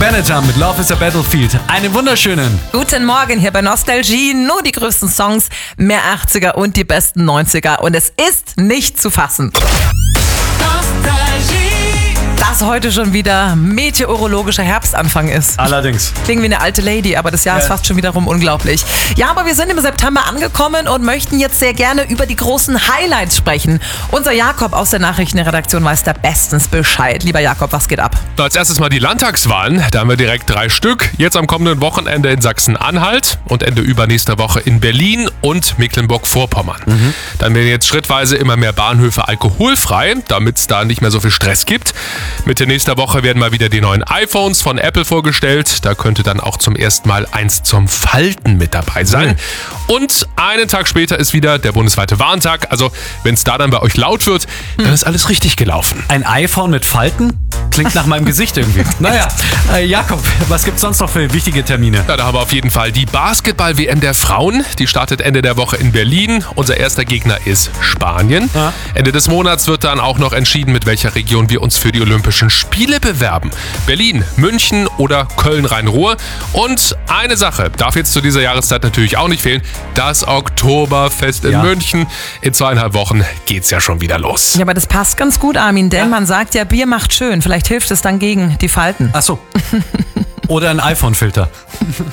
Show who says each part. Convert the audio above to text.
Speaker 1: Venetam mit Love is a Battlefield. Einen wunderschönen.
Speaker 2: Guten Morgen hier bei Nostalgie. Nur die größten Songs, mehr 80er und die besten 90er. Und es ist nicht zu fassen, dass heute schon wieder meteorologischer Herbstanfang ist.
Speaker 1: Allerdings.
Speaker 2: Klingt wie eine alte Lady, aber das Jahr ist fast schon wieder rum, unglaublich. Ja, aber wir sind im September angekommen und möchten jetzt sehr gerne über die großen Highlights sprechen. Unser Jakob aus der Nachrichtenredaktion weiß da bestens Bescheid. Lieber Jakob, was geht ab?
Speaker 3: Als erstes mal die Landtagswahlen. Da haben wir direkt 3 Stück. Jetzt am kommenden Wochenende in Sachsen-Anhalt und Ende übernächster Woche in Berlin und Mecklenburg-Vorpommern. Dann werden jetzt schrittweise immer mehr Bahnhöfe alkoholfrei, damit es da nicht mehr so viel Stress gibt. Mitte nächster Woche werden mal wieder die neuen iPhones von Apple vorgestellt. Da könnte dann auch zum ersten Mal eins zum Falten mit dabei sein. Und einen Tag später ist wieder der bundesweite Warntag. Also wenn es da dann bei euch laut wird, dann ist alles richtig gelaufen.
Speaker 1: Ein iPhone mit Falten? Klingt nach meinem Gesicht irgendwie. Naja, Jakob, was gibt's sonst noch für wichtige Termine?
Speaker 3: Ja, da haben wir auf jeden Fall die Basketball-WM der Frauen. Die startet Ende der Woche in Berlin. Unser erster Gegner ist Spanien.
Speaker 1: Ja.
Speaker 3: Ende des Monats wird dann auch noch entschieden, mit welcher Region wir uns für die Olympischen Spiele bewerben. Berlin, München oder Köln-Rhein-Ruhr. Und eine Sache darf jetzt zu dieser Jahreszeit natürlich auch nicht fehlen. Das Oktoberfest in München. In 2,5 Wochen geht's ja schon wieder los.
Speaker 2: Ja, aber das passt ganz gut, Armin, denn man sagt ja, Bier macht schön. Vielleicht hilft es dann gegen die Falten.
Speaker 1: Ach so. Oder ein iPhone-Filter.